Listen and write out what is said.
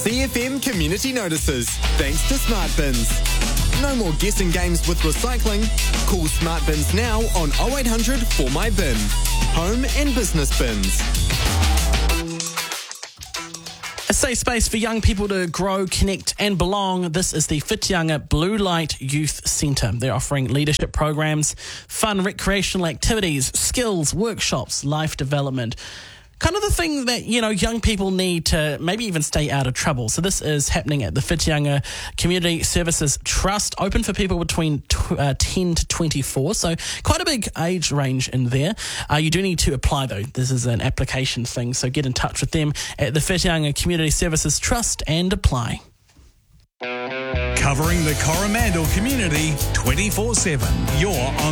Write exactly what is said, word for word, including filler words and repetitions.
C F M Community Notices, thanks to Smart Bins. No more guessing games with recycling. Call Smart Bins now on oh eight hundred four my bin. Home and business bins. A safe space for young people to grow, connect and belong. This is the Whitianga Blue Light Youth Centre. They're offering leadership programs, fun recreational activities, skills, workshops, life development. Kind of the thing that, you know, young people need to maybe even stay out of trouble. So this is happening at the Whitianga Community Services Trust, open for people between tw- uh, ten to twenty-four. So quite a big age range in there. Uh, you do need to apply, though. This is an application thing. So get in touch with them at the Whitianga Community Services Trust and apply. Covering the Coromandel community twenty-four seven. You're on